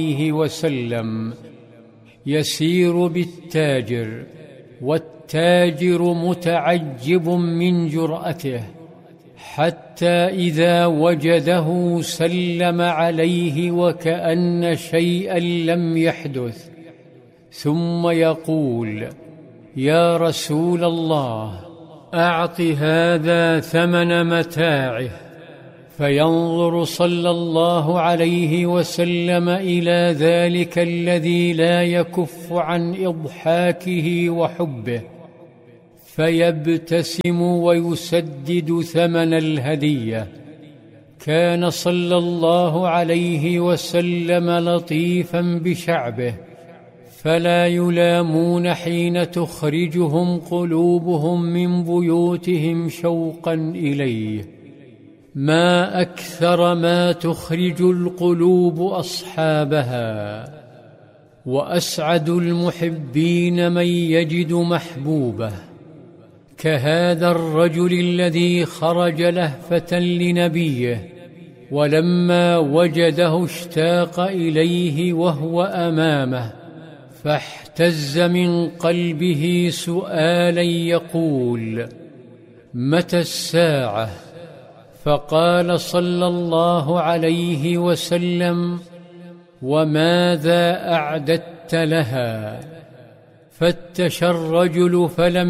عليه وسلم يسير بالتاجر، والتاجر متعجب من جرأته، حتى إذا وجده سلم عليه وكأن شيئا لم يحدث، ثم يقول: يا رسول الله، أعط هذا ثمن متاعه. فينظر صلى الله عليه وسلم إلى ذلك الذي لا يكف عن إضحاكه وحبه، فيبتسم ويسدد ثمن الهدية. كان صلى الله عليه وسلم لطيفا بشعبه، فلا يلامون حين تخرجهم قلوبهم من بيوتهم شوقا إليه. ما أكثر ما تخرج القلوب أصحابها، وأسعد المحبين من يجد محبوبه، كهذا الرجل الذي خرج لهفة لنبيه، ولما وجده اشتاق إليه وهو أمامه، فاحتز من قلبه سؤالا يقول: متى الساعة؟ فقال صلى الله عليه وسلم: وماذا أعددت لها؟ فتش الرجل فلم